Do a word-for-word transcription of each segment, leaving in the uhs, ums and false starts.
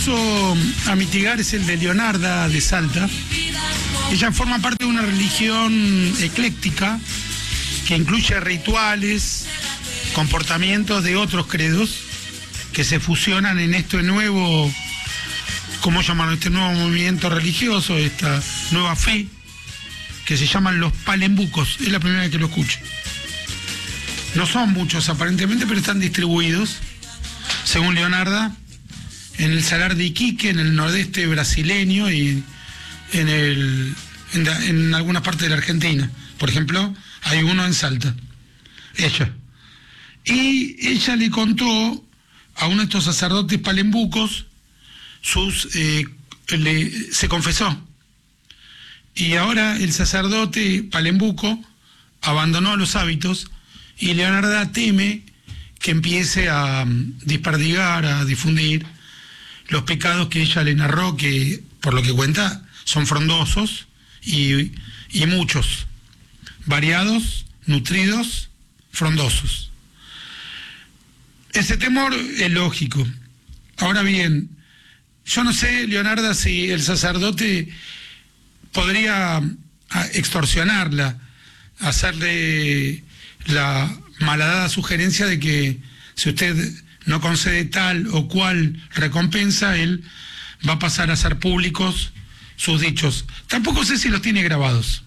caso a mitigar es el de Leonarda de Salta. Ella forma parte de una religión ecléctica que incluye rituales, comportamientos de otros credos que se fusionan en este nuevo, ¿cómo llaman? Este nuevo movimiento religioso, esta nueva fe, que se llaman los palembucos. Es la primera vez que lo escucho. No son muchos aparentemente, pero están distribuidos, según Leonarda, en el Salar de Iquique, en el nordeste brasileño y en, el, en, la, en algunas partes de la Argentina. Por ejemplo, hay uno en Salta. Ella. Y ella le contó a uno de estos sacerdotes palembucos, sus, eh, le, se confesó. Y ahora el sacerdote palembuco abandonó los hábitos y Leonarda teme que empiece a desperdigar, a difundir los pecados que ella le narró, que por lo que cuenta son frondosos y, y muchos, variados, nutridos, frondosos. Ese temor es lógico. Ahora bien, yo no sé, Leonarda, si el sacerdote podría extorsionarla, hacerle la malhadada sugerencia de que si usted no concede tal o cual recompensa, él va a pasar a hacer públicos sus dichos. Tampoco sé si los tiene grabados.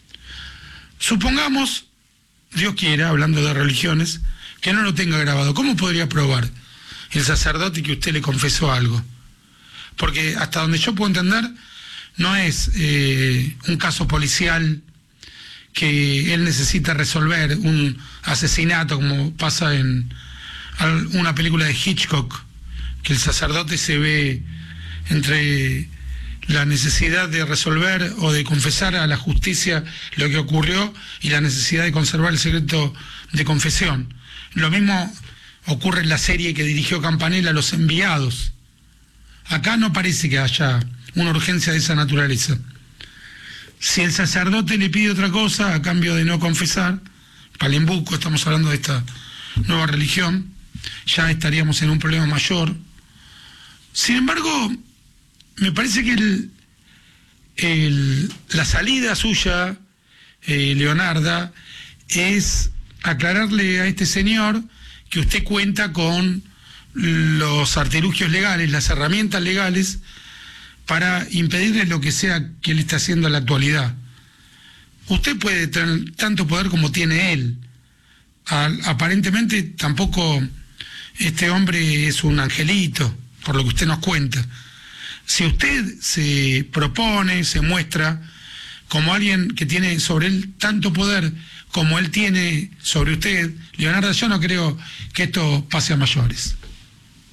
Supongamos, Dios quiera, hablando de religiones, que no lo tenga grabado. ¿Cómo podría probar el sacerdote que usted le confesó algo? Porque hasta donde yo puedo entender, no es eh, un caso policial que él necesita resolver, un asesinato como pasa en una película de Hitchcock, que el sacerdote se ve entre la necesidad de resolver o de confesar a la justicia lo que ocurrió y la necesidad de conservar el secreto de confesión. Lo mismo ocurre en la serie que dirigió Campanella, Los Enviados. Acá no parece que haya una urgencia de esa naturaleza. Si el sacerdote le pide otra cosa a cambio de no confesar, palembuco, estamos hablando de esta nueva religión, ya estaríamos en un problema mayor. Sin embargo, me parece que el, el, la salida suya, eh, Leonarda, es aclararle a este señor que usted cuenta con los artilugios legales, las herramientas legales para impedirle lo que sea que él esté haciendo en la actualidad. Usted puede tener tanto poder como tiene él. Al, aparentemente tampoco este hombre es un angelito, por lo que usted nos cuenta. Si usted se propone, se muestra como alguien que tiene sobre él tanto poder como él tiene sobre usted, Leonarda, yo no creo que esto pase a mayores.